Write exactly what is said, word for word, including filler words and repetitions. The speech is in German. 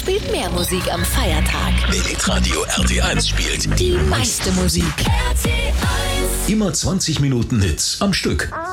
spielt mehr Musik am Feiertag. Hitradio R T eins spielt Die meiste Musik. immer zwanzig Minuten Hits am Stück.